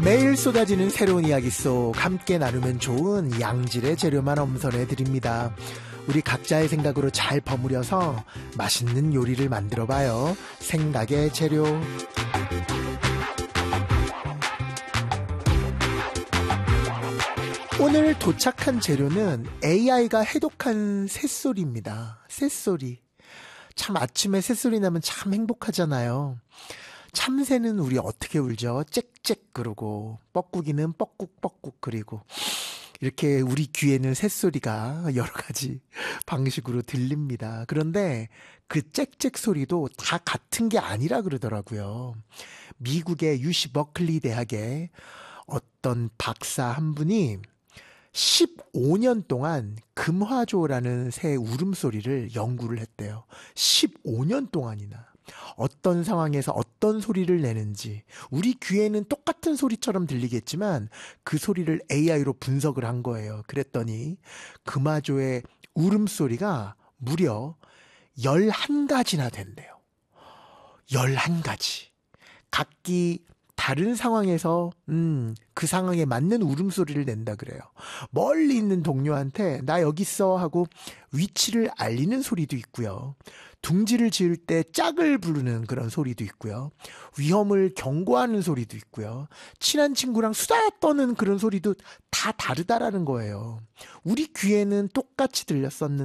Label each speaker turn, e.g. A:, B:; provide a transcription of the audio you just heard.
A: 매일 쏟아지는 새로운 이야기 속 함께 나누면 좋은 양질의 재료만 엄선해드립니다. 우리 각자의 생각으로 잘 버무려서 맛있는 요리를 만들어봐요. 생각의 재료. 오늘 도착한 재료는 AI가 해독한 새소리입니다. 새소리. 참 아침에 새소리 나면 참 행복하잖아요. 참새는 우리 어떻게 울죠? 짹짹 그러고 뻐꾸기는 뻐꾹뻐꾹 그리고 이렇게 우리 귀에는 새소리가 여러 가지 방식으로 들립니다. 그런데 그 짹짹 소리도 다 같은 게 아니라 그러더라고요. 미국의 UC 버클리 대학의 어떤 박사 한 분이 15년 동안 금화조라는 새 울음소리를 연구를 했대요. 15년 동안이나. 어떤 상황에서 어떤 소리를 내는지 우리 귀에는 똑같은 소리처럼 들리겠지만 그 소리를 AI로 분석을 한 거예요. 그랬더니 금화조의 울음소리가 무려 11가지나 된대요. 11가지. 각기 다른 상황에서 그 상황에 맞는 울음소리를 낸다 그래요. 멀리 있는 동료한테 나 여기 있어 하고 위치를 알리는 소리도 있고요. 둥지를 지을 때 짝을 부르는 그런 소리도 있고요. 위험을 경고하는 소리도 있고요. 친한 친구랑 수다 떠는 그런 소리도 다 다르다라는 거예요. 우리 귀에는 똑같이 들렸었는데